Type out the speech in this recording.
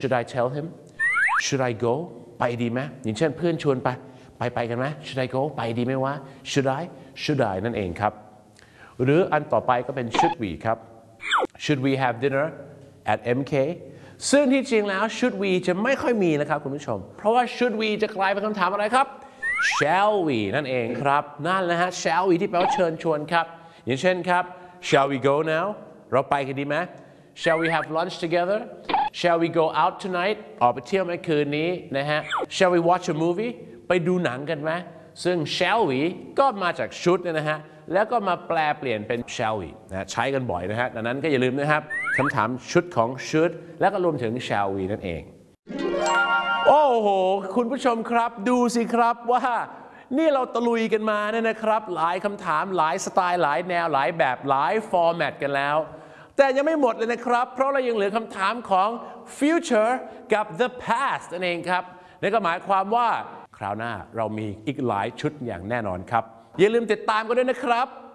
should I tell him should I go ไปดีไหมอย่างเช่นเพื่อนชวนไปกันไหม should I go ไปดีไหมวะ should I นั่นเองครับหรืออันต่อไปก็เป็น should we ครับ should we have dinner at MK ซึ่งที่จริงแล้ว should we จะไม่ค่อยมีนะครับคุณผู้ชมเพราะว่า should we จะกลายเป็นคำถามอะไรครับ shall we นั่นเองครับนั่นแหละฮะ shall we ที่แปลว่าเชิญชวนครับอย่างเช่นครับ shall we go now เราไปกันดีไหม shall we have lunch together shall we go out tonight ออกไปเที่ยวไหมคืนนี้นะฮะ shall we watch a movie ไปดูหนังกันไหมซึ่ง shall we ก็มาจาก should นะฮะแล้วก็มาแปลเปลี่ยนเป็น shall we นะใช้กันบ่อยนะฮะดังนั้นก็อย่าลืมนะครับคำถามชุดของ should แล้วก็รวมถึง shall we นั่นเองโอ้โหคุณผู้ชมครับดูสิครับว่านี่เราตะลุยกันมาเนี่ยนะครับหลายคำถามหลายสไตล์หลายแนวหลายแบบหลายฟอร์แมตกันแล้วแต่ยังไม่หมดเลยนะครับเพราะเรายังเหลือคำถามของ future กับ the past นั่นเองครับนั่นก็หมายความว่าคราวหน้าเรามีอีกหลายชุดอย่างแน่นอนครับอย่าลืมติดตามกันด้วยนะครับ